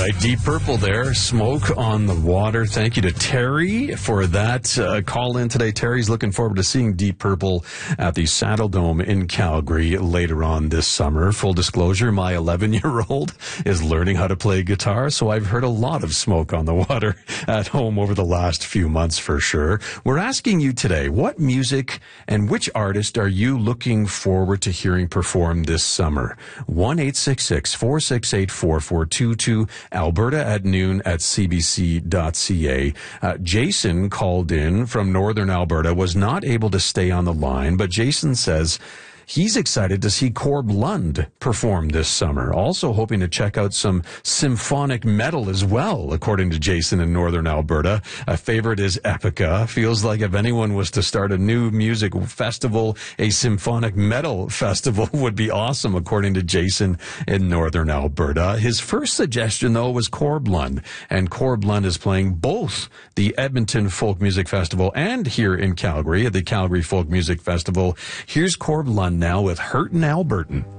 right, Deep Purple there, Smoke on the Water. Thank you to Terry for that call in today. Terry's looking forward to seeing Deep Purple at the Saddle Dome in Calgary later on this summer. Full disclosure, my 11-year-old is learning how to play guitar, so I've heard a lot of Smoke on the Water at home over the last few months for sure. We're asking you today, what music and which artist are you looking forward to hearing perform this summer? 1-866-468-4422, Alberta at noon at cbc.ca. Jason called in from northern Alberta, was not able to stay on the line, but Jason says he's excited to see Corb Lund perform this summer. Also hoping to check out some symphonic metal as well, according to Jason in northern Alberta. A favorite is Epica. Feels like if anyone was to start a new music festival, a symphonic metal festival would be awesome, according to Jason in northern Alberta. His first suggestion, though, was Corb Lund. And Corb Lund is playing both the Edmonton Folk Music Festival and here in Calgary at the Calgary Folk Music Festival. Here's Corb Lund now with Hurtin' Albertan.